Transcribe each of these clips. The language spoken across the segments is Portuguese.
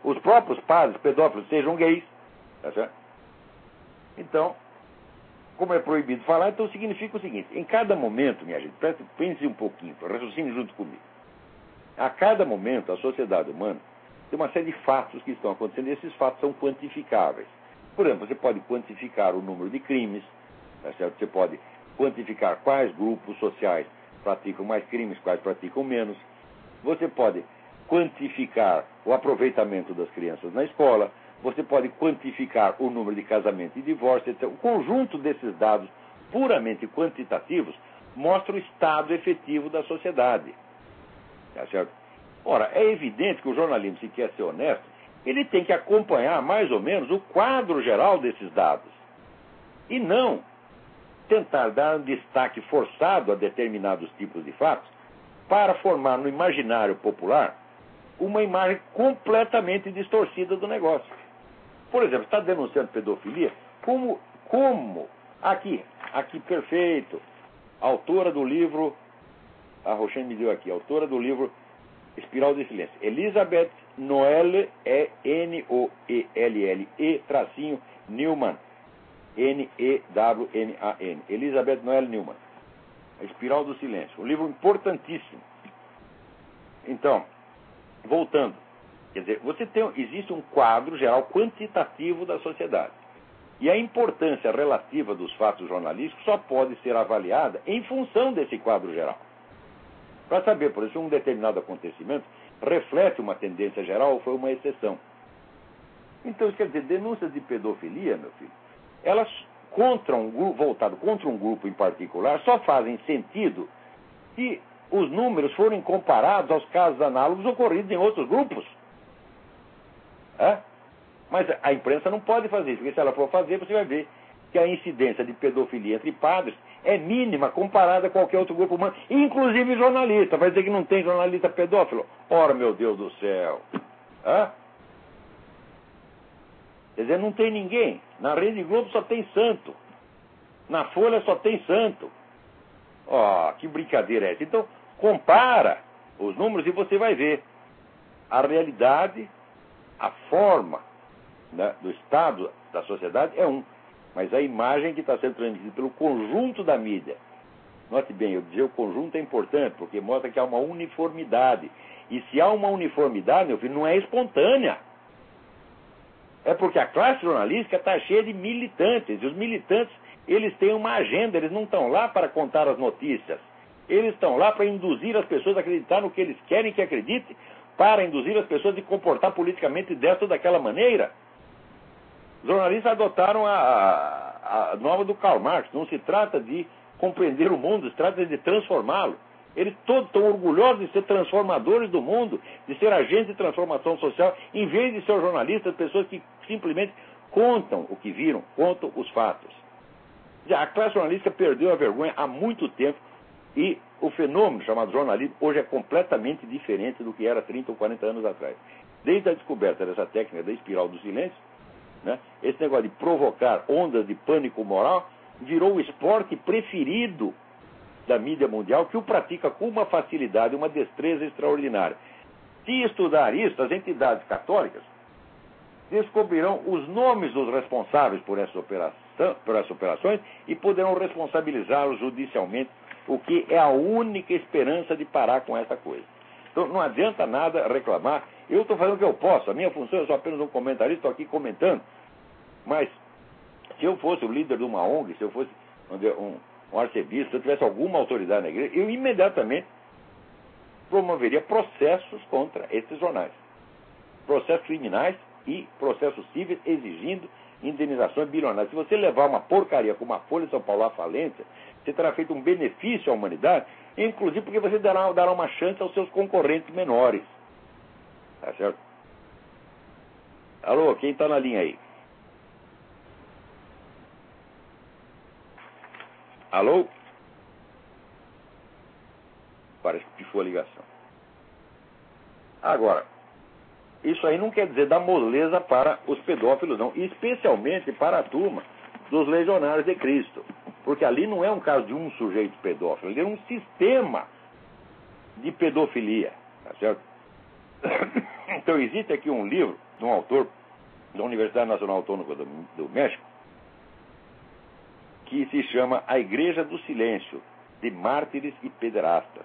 os próprios padres pedófilos sejam gays. Tá certo? Então, como é proibido falar, então significa o seguinte: em cada momento, minha gente, pense um pouquinho, raciocine junto comigo. A cada momento, a sociedade humana tem uma série de fatos que estão acontecendo e esses fatos são quantificáveis. Por exemplo, você pode quantificar o número de crimes, tá certo? Você pode quantificar quais grupos sociais praticam mais crimes, quais praticam menos. Você pode quantificar o aproveitamento das crianças na escola. Você pode quantificar o número de casamento e divórcio, etc. O conjunto desses dados puramente quantitativos mostra o estado efetivo da sociedade. Tá certo? Ora, é evidente que o jornalismo, se quer ser honesto, ele tem que acompanhar mais ou menos o quadro geral desses dados. E não tentar dar um destaque forçado a determinados tipos de fatos para formar no imaginário popular uma imagem completamente distorcida do negócio. Por exemplo, está denunciando pedofilia, como aqui perfeito, a autora do livro, a Roxane me deu aqui, a autora do livro Espiral de Silêncio, Elizabeth Noelle, Noelle, tracinho, Newman, Newman, Elizabeth Noelle Newman, A Espiral do Silêncio, um livro importantíssimo. Então, voltando, quer dizer, existe um quadro geral quantitativo da sociedade. E a importância relativa dos fatos jornalísticos só pode ser avaliada em função desse quadro geral. Para saber, por exemplo, se um determinado acontecimento reflete uma tendência geral ou foi uma exceção. Então, isso quer dizer, denúncias de pedofilia, meu filho, elas voltado contra um grupo em particular, só fazem sentido se os números forem comparados aos casos análogos ocorridos em outros grupos. Mas a imprensa não pode fazer isso, porque se ela for fazer, você vai ver que a incidência de pedofilia entre padres é mínima comparada a qualquer outro grupo humano, inclusive jornalista. Vai dizer que não tem jornalista pedófilo? Ora, meu Deus do céu! Quer dizer, não tem ninguém. Na Rede Globo só tem santo. Na Folha só tem santo. Que brincadeira é essa? Então, compara os números e você vai ver a realidade, a forma, né, do estado da sociedade é mas a imagem que está sendo transmitida pelo conjunto da mídia. Note bem, eu dizer o conjunto é importante, porque mostra que há uma uniformidade. E se há uma uniformidade, meu filho, não é espontânea. É porque a classe jornalística está cheia de militantes. E os militantes, eles têm uma agenda, eles não estão lá para contar as notícias. Eles estão lá para induzir as pessoas a acreditar no que eles querem que acredite, para induzir as pessoas a se comportar politicamente dessa ou daquela maneira. Os jornalistas adotaram a norma do Karl Marx. Não se trata de compreender o mundo, se trata de transformá-lo. Eles todos estão orgulhosos de ser transformadores do mundo, de ser agentes de transformação social, em vez de ser jornalistas, pessoas que simplesmente contam o que viram, contam os fatos. A classe jornalística perdeu a vergonha há muito tempo e o fenômeno chamado jornalismo hoje é completamente diferente do que era 30 ou 40 anos atrás. Desde a descoberta dessa técnica da espiral do silêncio, né, esse negócio de provocar ondas de pânico moral virou o esporte preferido da mídia mundial, que o pratica com uma facilidade, uma destreza extraordinária. Se estudar isso, as entidades católicas descobrirão os nomes dos responsáveis por essas operações e poderão responsabilizá-los judicialmente, o que é a única esperança de parar com essa coisa. Então não adianta nada reclamar. Eu estou fazendo o que eu posso. A minha função é só apenas um comentarista, estou aqui comentando. Mas se eu fosse o líder de uma ONG, se eu fosse um arcebispo, se eu tivesse alguma autoridade na igreja, eu imediatamente promoveria processos contra esses jornais. Processos criminais e processos civis exigindo indenizações bilionárias. Se você levar uma porcaria como a Folha de São Paulo à falência, você terá feito um benefício à humanidade, inclusive porque você dará uma chance aos seus concorrentes menores. Tá certo? Alô, quem está na linha aí? Alô? Parece que pifou a ligação. Agora, isso aí não quer dizer dar moleza para os pedófilos, não. Especialmente para a turma dos legionários de Cristo. Porque ali não é um caso de um sujeito pedófilo, ali é um sistema de pedofilia. Tá certo? Então existe aqui um livro de um autor da Universidade Nacional Autônoma do México, que se chama A Igreja do Silêncio, de Mártires e Pederastas.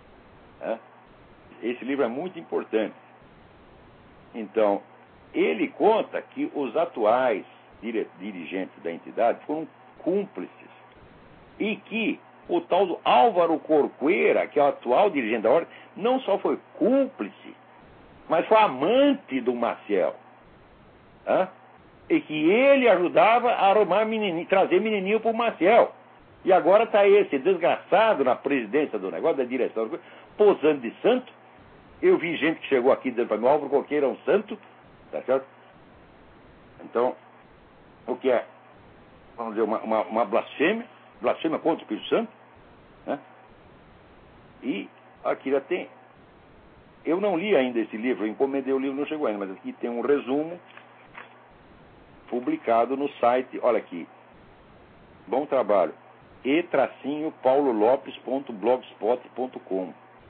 Esse livro é muito importante. Então, ele conta que os atuais dirigentes da entidade foram cúmplices e que o tal do Álvaro Corcuera, que é o atual dirigente da ordem, não só foi cúmplice, mas foi amante do Maciel. E que ele ajudava a arrumar menininho, trazer menininho para o Maciel. E agora está esse desgraçado na presidência do negócio, da direção, posando de santo. Eu vi gente que chegou aqui dizendo para mim, o Álvaro Corcuera é um santo, tá certo? Então, o que é, vamos dizer, uma blasfêmia contra o Espírito Santo, né? E aqui já tem, eu não li ainda esse livro, eu encomendei o livro, não chegou ainda, mas aqui tem um resumo publicado no site, olha aqui, bom trabalho, e-paulolopes.blogspot.com.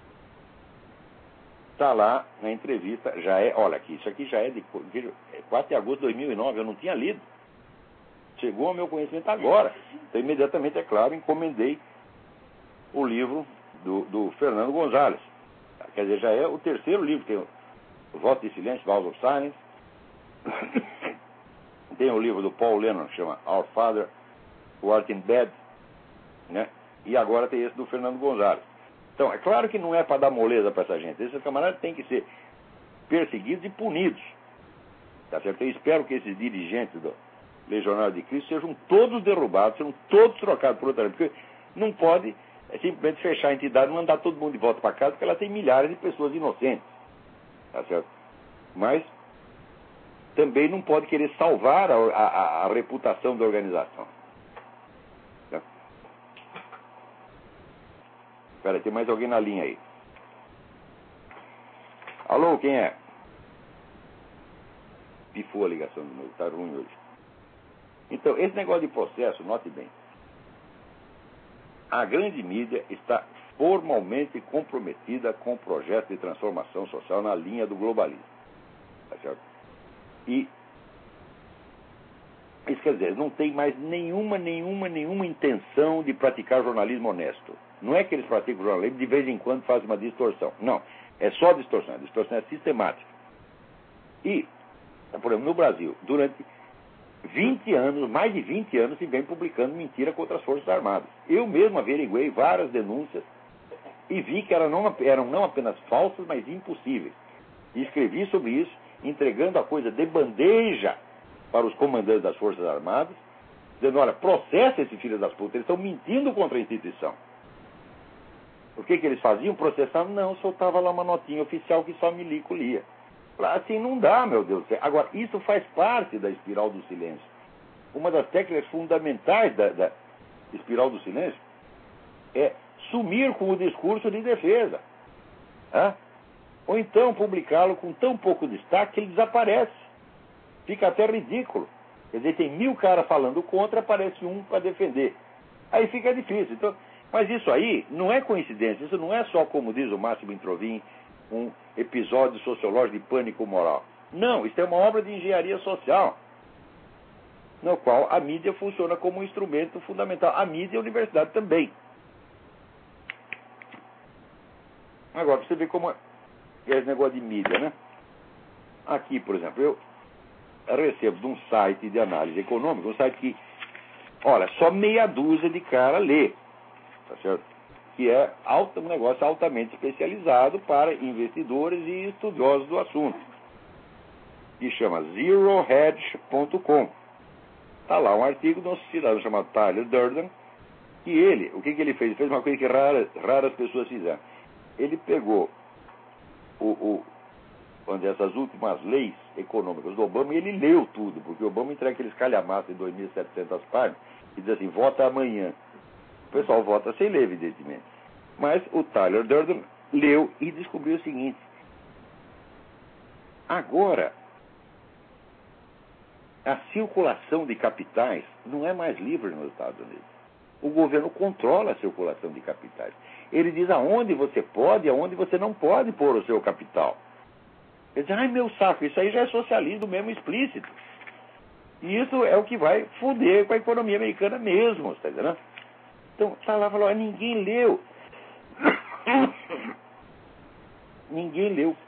Está lá na entrevista, olha aqui, isso aqui já é de 4 de agosto de 2009, eu não tinha lido. Chegou ao meu conhecimento agora. Então, imediatamente, é claro, encomendei o livro do Fernando Gonzalez. Quer dizer, já é o terceiro livro. Tem o Voto de Silêncio, Vows of Silence. Tem o livro do Paul Lennon, que chama Our Father, Who Art in Bed, né? E agora tem esse do Fernando Gonzalez. Então, é claro que não é para dar moleza para essa gente. Esses camaradas têm que ser perseguidos e punidos. Tá certo? Eu espero que esses dirigentes do Legionário de Cristo sejam todos derrubados, sejam todos trocados por outra. Porque não pode simplesmente fechar a entidade e mandar todo mundo de volta para casa, porque ela tem milhares de pessoas inocentes. Tá certo? Mas também não pode querer salvar a reputação da organização. Tá? Espera, tem mais alguém na linha aí. Alô, quem é? Pifou a ligação do meu, tá ruim hoje. Então, esse negócio de processo, note bem. A grande mídia está formalmente comprometida com o projeto de transformação social na linha do globalismo. Tá certo? E isso quer dizer, não tem mais nenhuma intenção de praticar jornalismo honesto. Não é que eles praticam jornalismo, de vez em quando fazem uma distorção. Não, é só distorção. A distorção é sistemática. E, por exemplo, no Brasil, durante 20 anos, mais de 20 anos, se vem publicando mentira contra as Forças Armadas. Eu mesmo averiguei várias denúncias e vi que eram não apenas falsas, mas impossíveis. E escrevi sobre isso, entregando a coisa de bandeja para os comandantes das Forças Armadas, dizendo, olha, processa esse filho das putas, eles estão mentindo contra a instituição. O que eles faziam? Processavam? Não, soltava lá uma notinha oficial que só milico lia. Assim não dá, meu Deus do céu. Agora, isso faz parte da espiral do silêncio. Uma das técnicas fundamentais da espiral do silêncio é sumir com o discurso de defesa. Ou então publicá-lo com tão pouco destaque que ele desaparece. Fica até ridículo. Quer dizer, tem 1000 caras falando contra, aparece um para defender. Aí fica difícil. Então, mas isso aí não é coincidência. Isso não é só, como diz o Máximo Introvin, um episódio sociológico de pânico moral. Não, isso é uma obra de engenharia social, no qual a mídia funciona como um instrumento fundamental. A mídia e a universidade também. Agora, para você ver como é esse negócio de mídia, né? Aqui, por exemplo, eu recebo de um site de análise econômica, um site que, olha, só meia dúzia de cara lê, tá certo? Que é um negócio altamente especializado para investidores e estudiosos do assunto, que chama zerohedge.com. Está lá um artigo de um cidadão chamado Tyler Durden, que ele, o que ele fez? Ele fez uma coisa que raras pessoas fizeram. Ele pegou essas últimas leis econômicas do Obama e ele leu tudo, porque o Obama entrega aqueles calhamaços de 2.700 páginas e diz assim, vota amanhã. O pessoal vota sem ler, evidentemente. Mas o Tyler Durden leu e descobriu o seguinte. Agora, a circulação de capitais não é mais livre nos Estados Unidos. O governo controla a circulação de capitais. Ele diz aonde você pode e aonde você não pode pôr o seu capital. Quer dizer, ai meu saco, isso aí já é socialismo mesmo explícito. E isso é o que vai foder com a economia americana mesmo, está entendendo? Então, tá lá e falou, ninguém leu. Ninguém leu.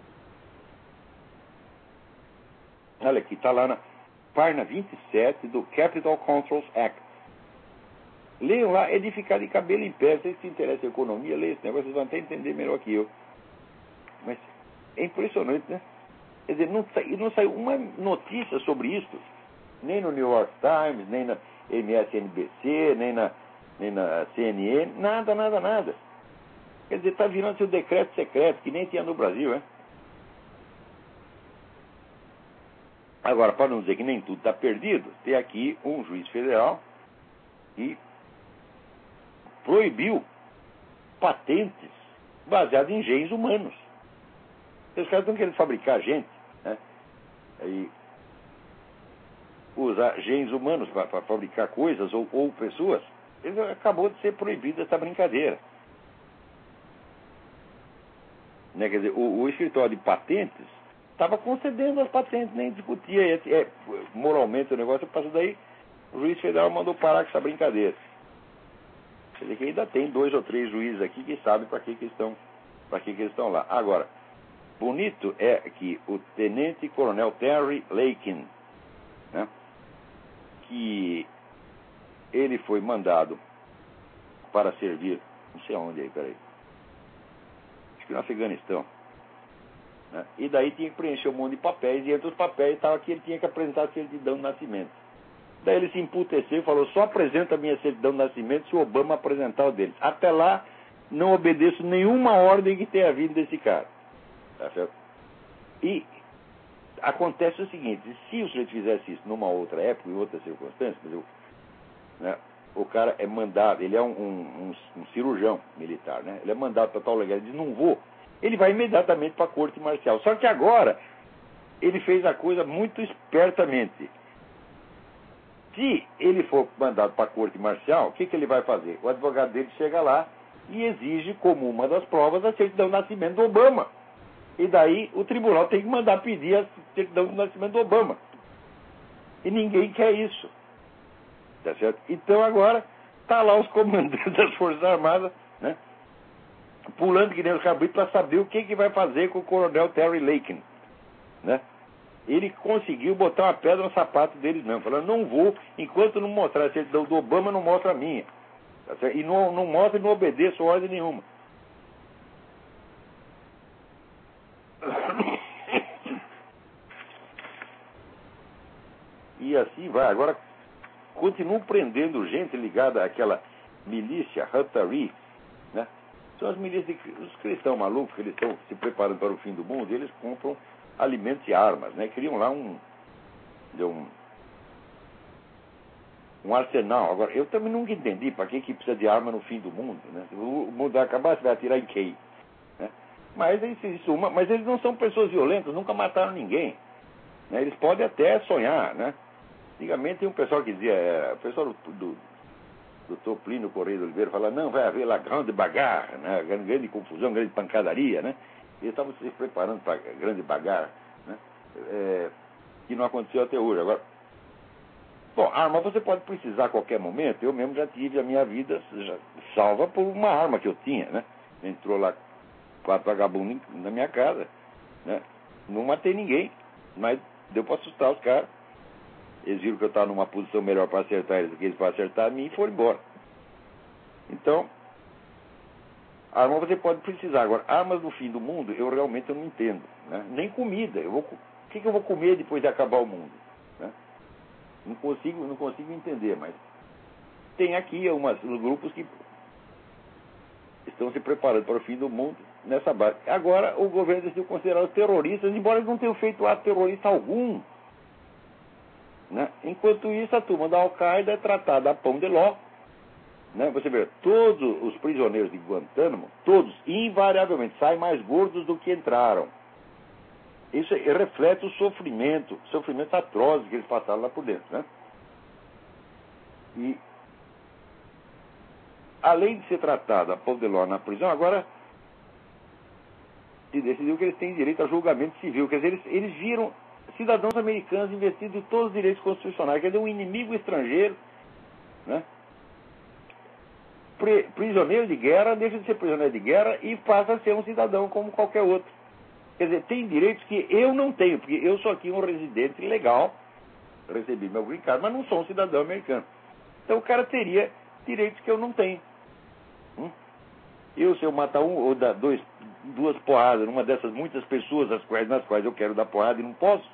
Olha aqui, está lá na página 27 do Capital Controls Act. Leiam lá, é de ficar de cabelo em pé. Vocês se interessam em economia, leiam esse negócio, vocês vão até entender melhor que eu. Mas é impressionante, né? Quer dizer, não saiu uma notícia sobre isso, nem no New York Times, nem na MSNBC, nem na CNN, nada, nada, nada. Quer dizer, está virando seu decreto secreto, que nem tinha no Brasil, né? Agora, para não dizer que nem tudo está perdido, tem aqui um juiz federal que proibiu patentes baseadas em genes humanos. Os caras estão querendo fabricar gente, né? E usar genes humanos para fabricar coisas ou pessoas. Acabou de ser proibida essa brincadeira. Né? Quer dizer, o escritório de patentes estava concedendo as patentes, nem discutia. Moralmente o negócio passou daí, o juiz federal mandou parar com essa brincadeira. Quer dizer que ainda tem 2 ou 3 juízes aqui que sabem para que eles estão lá. Agora, bonito é que o tenente-coronel Terry Lakin, né, que ele foi mandado para servir, não sei aonde aí, peraí, acho que no Afeganistão, né, e daí tinha que preencher um monte de papéis, e entre os papéis estava que ele tinha que apresentar a certidão de nascimento. Daí ele se emputeceu e falou, só apresenta a minha certidão de nascimento se o Obama apresentar o deles. Até lá, não obedeço nenhuma ordem que tenha vindo desse cara. Tá certo? E acontece o seguinte, se o sujeito fizesse isso numa outra época, em outras circunstâncias, né, o cara é mandado, ele é um cirurgião militar, né? Ele é mandado para tal lugar, ele diz, não vou, ele vai imediatamente para a corte marcial. Só que agora, ele fez a coisa muito espertamente. Se ele for mandado para a corte marcial, o que ele vai fazer? O advogado dele chega lá e exige, como uma das provas, a certidão de nascimento do Obama. E daí o tribunal tem que mandar pedir a certidão de nascimento do Obama. E ninguém quer isso. Tá certo? Então agora, tá lá os comandantes das Forças Armadas, né, pulando que nem os cabritos para saber o que vai fazer com o coronel Terry Lakin, né? Ele conseguiu botar uma pedra no sapato deles mesmo, falando, não vou, enquanto não mostrar a certidão do Obama, não mostra a minha. Tá certo? E não mostra e não obedeço ordem nenhuma. E assim vai. Agora, continuam prendendo gente ligada àquela milícia Hatari, né? São as milícias, os cristãos malucos, que eles estão se preparando para o fim do mundo, e eles compram alimentos e armas, né? Criam lá um arsenal. Agora, eu também nunca entendi para que precisa de arma no fim do mundo, né? Se o mundo vai acabar, você vai atirar em quem? Né? Mas eles não são pessoas violentas, nunca mataram ninguém, né? Eles podem até sonhar, né? Antigamente tem um pessoal que dizia, o pessoal do Plínio Correia de Oliveira fala, não, vai haver lá grande bagarra, né? Grande confusão, grande pancadaria, né? Eles estavam se preparando para grande bagarra, né? Que não aconteceu até hoje. Agora, bom, arma você pode precisar a qualquer momento. Eu mesmo já tive a minha vida salva por uma arma que eu tinha, né? Entrou lá 4 vagabundos na minha casa, né? Não matei ninguém, mas deu para assustar os caras. Eles viram que eu estava numa posição melhor para acertar eles do que eles para acertar a mim e foram embora. Então, arma você pode precisar. Agora, armas no fim do mundo, eu realmente não entendo, né? Nem comida. O que eu vou comer depois de acabar o mundo? Né? Não consigo entender, mas tem aqui uns grupos que estão se preparando para o fim do mundo nessa base. Agora, o governo decidiu considerar os terroristas, embora eles não tenham feito ato terrorista algum. Né? Enquanto isso, a turma da Al-Qaeda é tratada a pão de ló. Né? Você vê, todos os prisioneiros de Guantánamo, todos, invariavelmente, saem mais gordos do que entraram. Isso reflete o sofrimento atroz que eles passaram lá por dentro. Né? E, além de ser tratada a pão de ló na prisão, agora se decidiu que eles têm direito a julgamento civil. Quer dizer, eles viram cidadãos americanos investidos em todos os direitos constitucionais. Quer dizer, um inimigo estrangeiro, né? Prisioneiro de guerra, deixa de ser prisioneiro de guerra e passa a ser um cidadão como qualquer outro. Quer dizer, tem direitos que eu não tenho, porque eu sou aqui um residente legal, recebi meu green card, mas não sou um cidadão americano. Então o cara teria direitos que eu não tenho. Se eu matar um ou dar duas porradas numa dessas muitas pessoas nas quais eu quero dar porrada e não posso,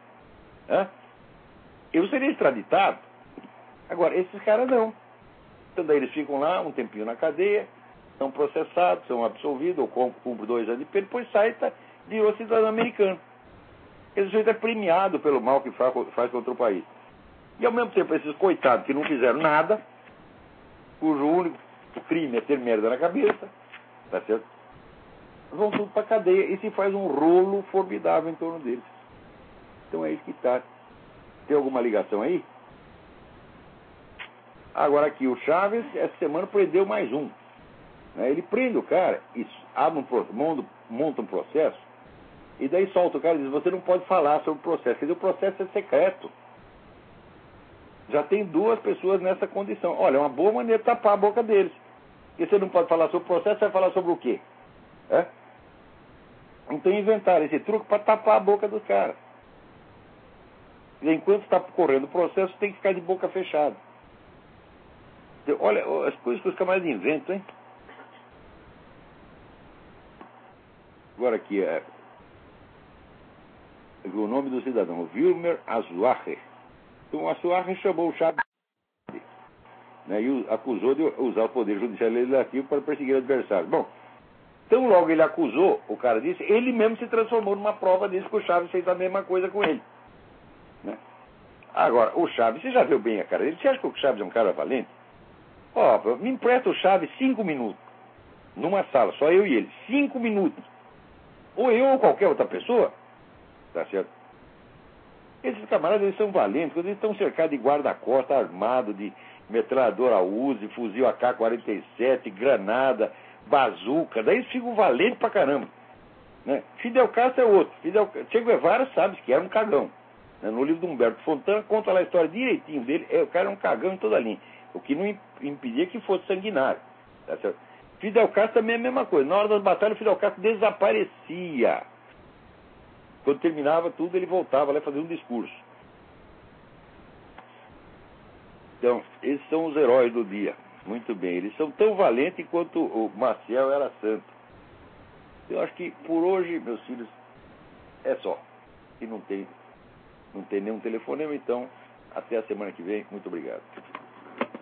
eu seria extraditado. Agora, esses caras não. Então daí eles ficam lá um tempinho na cadeia, são processados, são absolvidos, ou cumprem 2 anos de pena, depois sai e virou cidadão americano. Esse sujeito é premiado pelo mal que faz contra o país. E ao mesmo tempo, esses coitados que não fizeram nada, cujo único crime é ter merda na cabeça, tá certo? Vão tudo pra cadeia e se faz um rolo formidável em torno deles. Então é isso que tá. Tem alguma ligação aí? Agora aqui, o Chaves, essa semana prendeu mais um. Ele prende o cara e monta um processo, e daí solta o cara e diz, você não pode falar sobre o processo. Quer dizer, o processo é secreto. Já tem 2 pessoas nessa condição. Olha, é uma boa maneira de tapar a boca deles. Porque você não pode falar sobre o processo, você vai falar sobre o quê? Então inventaram esse truque para tapar a boca dos caras. Enquanto está correndo o processo, tem que ficar de boca fechada. Olha as coisas que os camaradas inventam, hein? Agora aqui, o nome do cidadão, Wilmer Azuarre. Então o Azuarre chamou o Chaves, né, e acusou de usar o poder judicial legislativo para perseguir o adversário. Bom, tão logo ele acusou, o cara disse, ele mesmo se transformou numa prova disso, que o Chaves fez a mesma coisa com ele. Né? Agora, o Chaves, você já viu bem a cara dele? Você acha que o Chaves é um cara valente? Me empresta o Chaves 5 minutos, numa sala, só eu e ele, 5 minutos. Ou eu ou qualquer outra pessoa, tá certo? Esses camaradas, eles são valentes, quando eles estão cercados de guarda-costas, armados de metralhadora Uzi, fuzil AK-47, granada, bazuca, daí eles ficam valentes pra caramba. Né? Fidel Castro é outro. Che Guevara sabe que era um cagão. Né? No livro do Humberto Fontana, conta lá a história direitinho dele, o cara é um cagão em toda a linha. O que não impedia que fosse sanguinário. Tá certo? Fidel Castro também é a mesma coisa. Na hora das batalhas, Fidel Castro desaparecia. Quando terminava tudo, ele voltava lá e fazia um discurso. Então, esses são os heróis do dia. Muito bem. Eles são tão valentes quanto o Maciel era santo. Eu acho que por hoje, meus filhos, é só. E não tem nenhum telefonema, então até a semana que vem. Muito obrigado.